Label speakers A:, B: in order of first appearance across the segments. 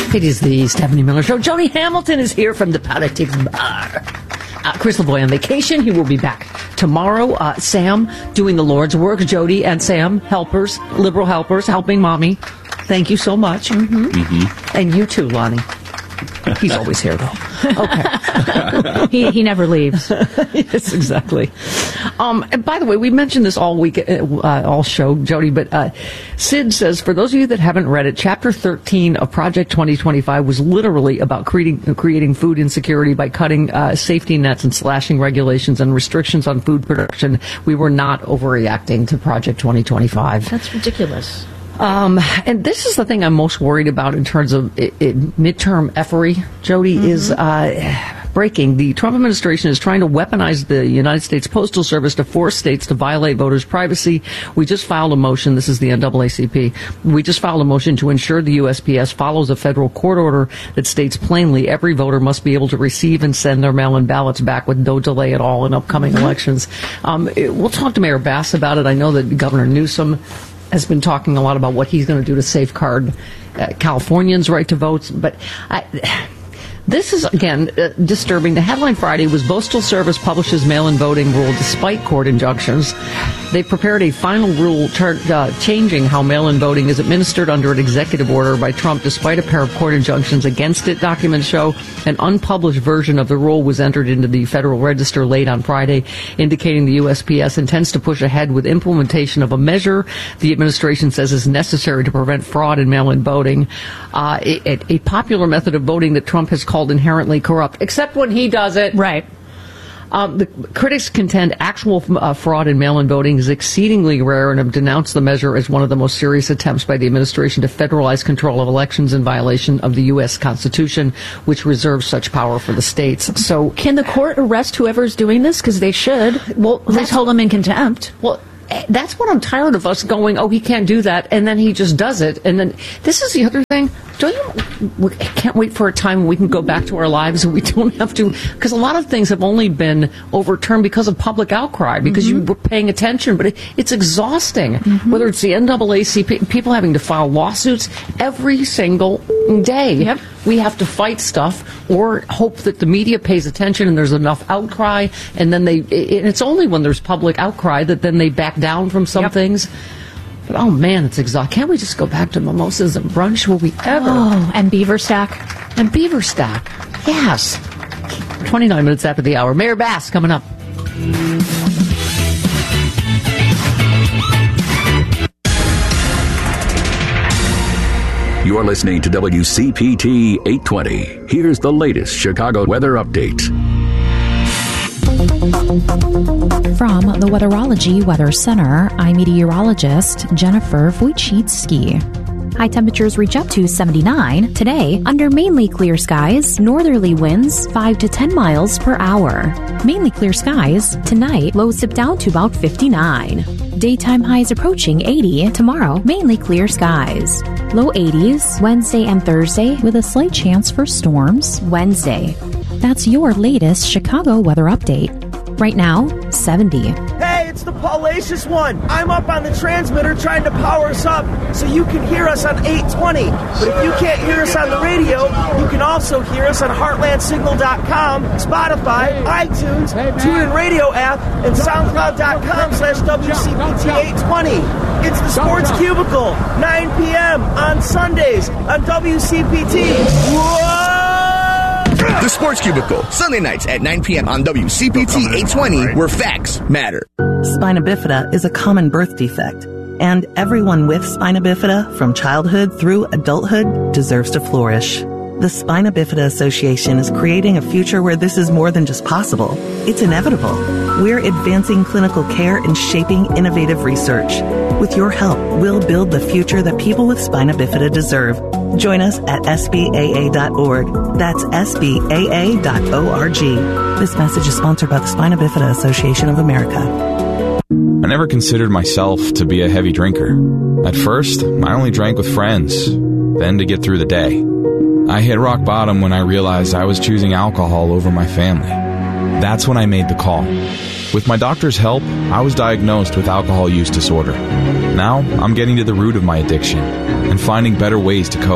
A: It is the Stephanie Miller Show. Jody Hamilton is here from the Politics Bar. Chris Lavoie on vacation. He will be back tomorrow. Sam doing the Lord's work. Jody and Sam, helpers, liberal helpers, helping mommy. Thank you so much. Mm-hmm. Mm-hmm. And you too, Lonnie. He's always here, though. Okay.
B: he never leaves.
A: Yes, exactly. And by the way, we mentioned this all week, all show, Jody, but Sid says, for those of you that haven't read it, Chapter 13 of Project 2025 was literally about creating food insecurity by cutting safety nets and slashing regulations and restrictions on food production. We were not overreacting to Project 2025.
B: That's ridiculous.
A: And this is the thing I'm most worried about in terms of midterm effery, Jody, is breaking. The Trump administration is trying to weaponize the United States Postal Service to force states to violate voters' privacy. We just filed a motion. This is the NAACP. We just filed a motion to ensure the USPS follows a federal court order that states plainly every voter must be able to receive and send their mail-in ballots back with no delay at all in upcoming elections. We'll talk to Mayor Bass about it. I know that Governor Newsom has been talking a lot about what he's going to do to safeguard Californians' right to vote. But this is, again, disturbing. The headline Friday was Postal Service publishes mail-in voting rule despite court injunctions. They prepared a final rule changing how mail-in voting is administered under an executive order by Trump despite a pair of court injunctions against it. Documents show an unpublished version of the rule was entered into the Federal Register late on Friday, indicating the USPS intends to push ahead with implementation of a measure the administration says is necessary to prevent fraud in mail-in voting. A popular method of voting that Trump has called inherently corrupt, except when he does it.
B: Right.
A: The critics contend actual fraud in mail-in voting is exceedingly rare and have denounced the measure as one of the most serious attempts by the administration to federalize control of elections in violation of the U.S. Constitution, which reserves such power for the states. So,
B: can the court arrest whoever's doing this? Because they should. Well, they hold them in contempt.
A: Well, that's what I'm tired of us going, oh, he can't do that, and then he just does it. And then this is the other thing. We can't wait for a time when we can go back to our lives and we don't have to, because a lot of things have only been overturned because of public outcry, because you were paying attention, but it's exhausting. Whether it's the NAACP, people having to file lawsuits every single day.
B: Yep.
A: We have to fight stuff or hope that the media pays attention and there's enough outcry, and then it's only when there's public outcry that then they back down from some things. But, oh, man, it's exhausting. Can't we just go back to mimosas and brunch? Will we ever?
B: Oh, and Beaver Stack.
A: And Beaver Stack. Yes. 29 minutes after the hour. Mayor Bass coming up.
C: You're listening to WCPT 820. Here's the latest Chicago weather update.
D: From the Weatherology Weather Center, I'm meteorologist Jennifer Wojcicki. High temperatures reach up to 79 today under mainly clear skies, northerly winds 5 to 10 miles per hour. Mainly clear skies tonight, lows dip down to about 59. Daytime highs approaching 80 tomorrow, mainly clear skies. Low 80s Wednesday and Thursday with a slight chance for storms Wednesday. That's your latest Chicago weather update. Right now, 70.
E: Hey, it's the Paulacious One. I'm up on the transmitter trying to power us up so you can hear us on 820. But if you can't hear us on the radio, you can also hear us on heartlandsignal.com, Spotify, iTunes, TuneIn Radio app, and SoundCloud.com/WCPT820. It's the Sports Cubicle, 9 p.m. on Sundays on WCPT. Whoa!
F: The Sports Cubicle, Sunday nights at 9 p.m. on WCPT 820, where facts matter.
G: Spina bifida is a common birth defect, and everyone with spina bifida, from childhood through adulthood, deserves to flourish. The Spina Bifida Association is creating a future where this is more than just possible. It's inevitable. We're advancing clinical care and shaping innovative research. With your help, we'll build the future that people with spina bifida deserve. Join us at SBAA.org. That's SBAA.org. This message is sponsored by the Spina Bifida Association of America.
H: I never considered myself to be a heavy drinker. At first, I only drank with friends, then to get through the day. I hit rock bottom when I realized I was choosing alcohol over my family. That's when I made the call. With my doctor's help, I was diagnosed with alcohol use disorder. Now, I'm getting to the root of my addiction and finding better ways to cope.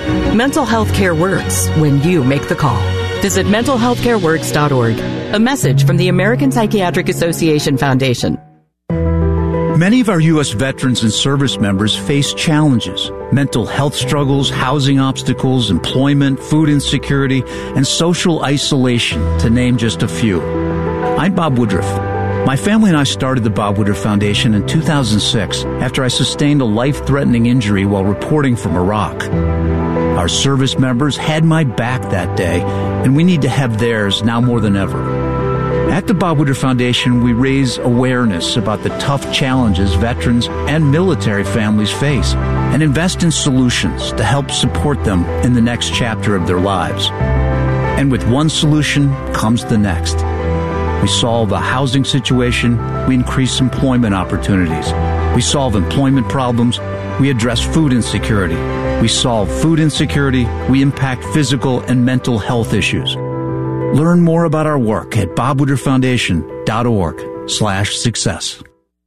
I: Mental health care works when you make the call. Visit mentalhealthcareworks.org. A message from the American Psychiatric Association Foundation.
J: Many of our U.S. veterans and service members face challenges: mental health struggles, housing obstacles, employment, food insecurity, and social isolation, to name just a few. I'm Bob Woodruff. My family and I started the Bob Woodruff Foundation in 2006 after I sustained a life-threatening injury while reporting from Iraq. Our service members had my back that day, and we need to have theirs now more than ever. At the Bob Woodruff Foundation, we raise awareness about the tough challenges veterans and military families face and invest in solutions to help support them in the next chapter of their lives. And with one solution comes the next. We solve a housing situation, we increase employment opportunities. We solve employment problems, we address food insecurity. We solve food insecurity, we impact physical and mental health issues. Learn more about our work at bobwoodrufffoundation.org/success.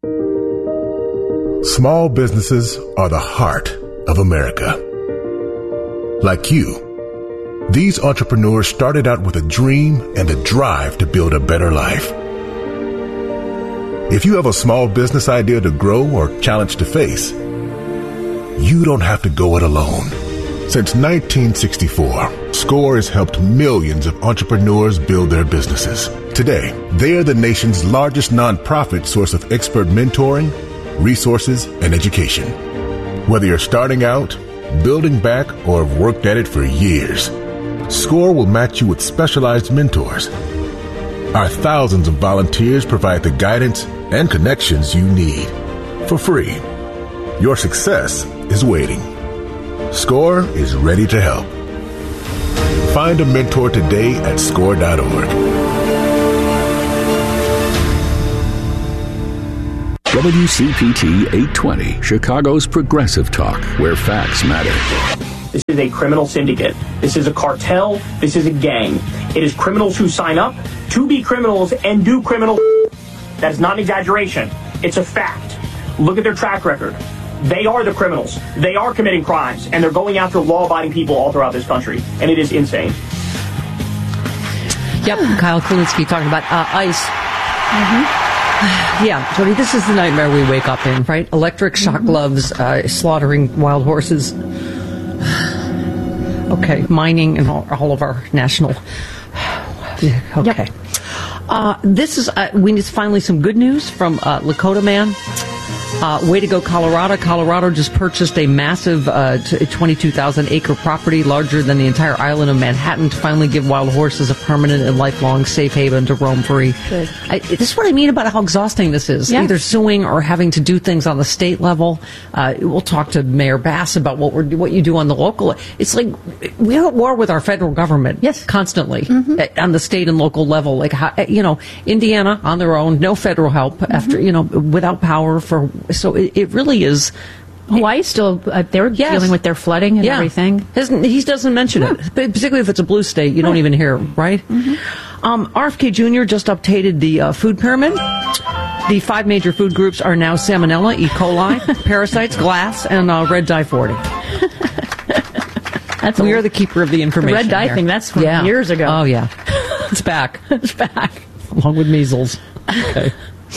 K: Small businesses are the heart of America. Like you, these entrepreneurs started out with a dream and a drive to build a better life. If you have a small business idea to grow or challenge to face, you don't have to go it alone. Since 1964, SCORE has helped millions of entrepreneurs build their businesses. Today, they are the nation's largest nonprofit source of expert mentoring, resources, and education. Whether you're starting out, building back, or have worked at it for years, SCORE will match you with specialized mentors. Our thousands of volunteers provide the guidance and connections you need for free. Your success is waiting. SCORE is ready to help. Find a mentor today at SCORE.org.
C: WCPT 820, Chicago's Progressive Talk, where facts matter.
L: This is a criminal syndicate. This is a cartel. This is a gang. It is criminals who sign up to be criminals and do criminal. That is not an exaggeration. It's a fact. Look at their track record. They are the criminals. They are committing crimes, and they're going after law-abiding people all throughout this country, and it is insane.
A: Yep, Kyle Kulinski talking about ICE. Yeah, Jody, this is the nightmare we wake up in, right? Electric shock gloves, slaughtering wild horses. Okay, mining and all of our national... Okay. Yep. This is, we need finally some good news from Lakota Man. Way to go, Colorado. Colorado just purchased a massive 22,000-acre property, larger than the entire island of Manhattan, to finally give wild horses a permanent and lifelong safe haven to roam free. This is what I mean about how exhausting this is. Yeah. Either suing or having to do things on the state level. We'll talk to Mayor Bass about what you do on the local. It's like we're at war with our federal government. Yes, constantly on the state and local level. Like Indiana on their own, no federal help after without power for. So it really is.
B: Hawaii still, they're dealing with their flooding and everything.
A: He doesn't mention it, particularly if it's a blue state. You don't even hear, right? RFK Jr. just updated the food pyramid. The 5 major food groups are now Salmonella, E. coli, parasites, glass, and red dye 40. We are the keeper of the information.
B: The red dye thing, that's from years ago.
A: Oh, yeah. It's back.
B: It's back.
A: Along with measles. Okay.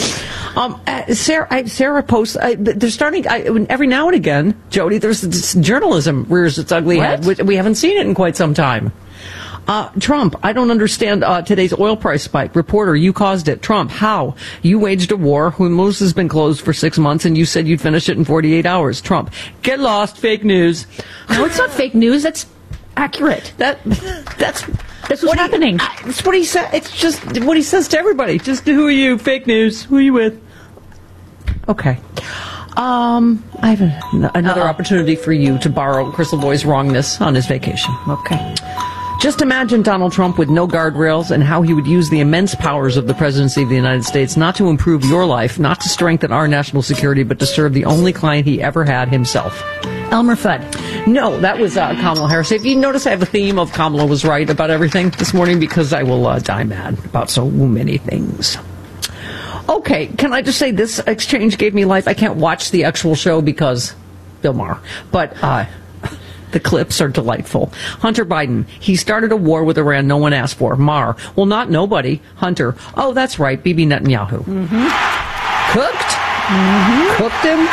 A: Sarah posts, they're starting, every now and again, Jody, there's this journalism rears its ugly head. We haven't seen it in quite some time. Trump, I don't understand today's oil price spike. Reporter, you caused it. Trump, how? You waged a war. Hormuz has been closed for 6 months, and you said you'd finish it in 48 hours. Trump, get lost. Fake news.
B: No, it's not fake news. That's accurate.
A: That's
B: what's happening.
A: It's what he said. It's just what he says to everybody. Just who are you? Fake news. Who are you with? Okay. I have another opportunity for you to borrow Crystal Boy's wrongness on his vacation. Okay. Just imagine Donald Trump with no guardrails and how he would use the immense powers of the presidency of the United States not to improve your life, not to strengthen our national security, but to serve the only client he ever had, himself.
B: Elmer Fudd.
A: No, that was Kamala Harris. If you notice, I have a theme of Kamala was right about everything this morning because I will die mad about so many things. Okay, can I just say this exchange gave me life? I can't watch the actual show because Bill Maher, but The clips are delightful. Hunter Biden, he started a war with Iran no one asked for. Mar, well, not nobody. Hunter, oh, that's right, Bibi Netanyahu. Cooked? Cooked him?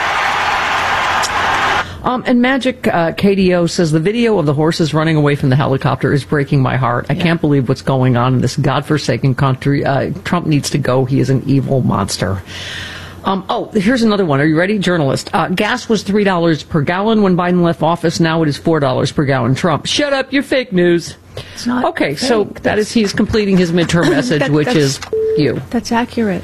A: And Magic KDO says the video of the horses running away from the helicopter is breaking my heart. I can't believe what's going on in this godforsaken country. Trump needs to go. He is an evil monster. Here's another one. Are you ready? Journalist. Gas was $3 per gallon when Biden left office. Now it is $4 per gallon. Trump, shut up, you're fake news.
B: It's not
A: okay,
B: fake.
A: so he's completing his midterm message, which is you.
B: That's accurate.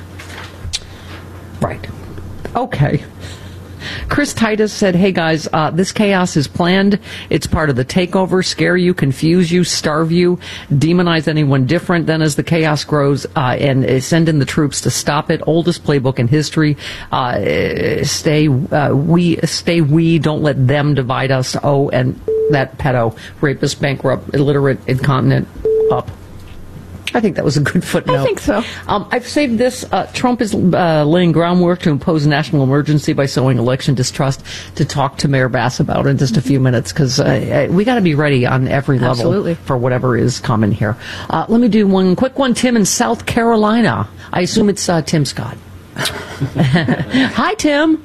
A: Right. Okay. Chris Titus said, hey guys, this chaos is planned. It's part of the takeover, scare you, confuse you, starve you, demonize anyone different. Then as the chaos grows, and send in the troops to stop it. Oldest playbook in history. Stay we, don't let them divide us. Oh, and that pedo, rapist, bankrupt, illiterate, incontinent, up. I think that was a good footnote.
B: I think so.
A: I've saved this. Trump is laying groundwork to impose national emergency by sowing election distrust, to talk to Mayor Bass about in just a few minutes, because we got to be ready on every level for whatever is coming here. Let me do one quick one. Tim in South Carolina. I assume it's Tim Scott. Hi, Tim.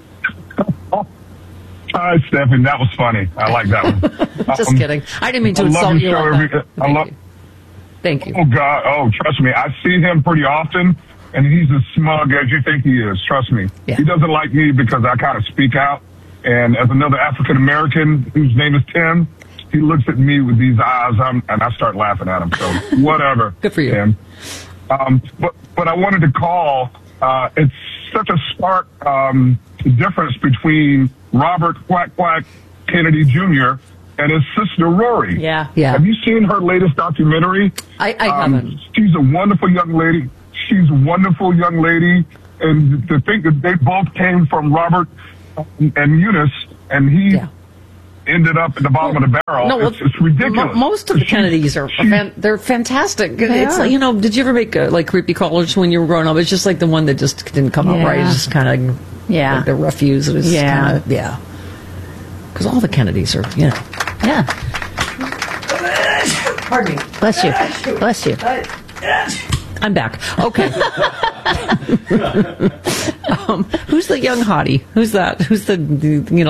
M: Hi, Stephen. That was funny. I like that one.
A: Just kidding. I didn't mean to insult you. Thank you.
M: Oh, God. Oh, trust me. I see him pretty often, and he's as smug as you think he is. Trust me.
A: Yeah.
M: He doesn't like me because I kind of speak out. And as another African-American whose name is Tim, he looks at me with these eyes, and I start laughing at him. So whatever.
A: Good for you.
M: Tim. But I wanted to call. It's such a stark difference between Robert Quack Quack Kennedy Jr. and his sister Rory.
B: Yeah.
M: Have you seen her latest documentary?
A: I haven't.
M: She's a wonderful young lady. And to think that they both came from Robert and Eunice, and he ended up at the bottom of the barrel.
A: No,
M: it's ridiculous.
A: Most of the Kennedys are they're fantastic. It's like, did you ever make creepy crawlers when you were growing up? It's just like the one that just didn't come up right. It's just kind of like the refuse. It was kind of, because all the Kennedys are,
B: Yeah.
A: Pardon me.
B: Bless you.
A: I'm back. Okay. Who's the young hottie? Who's that? Who's the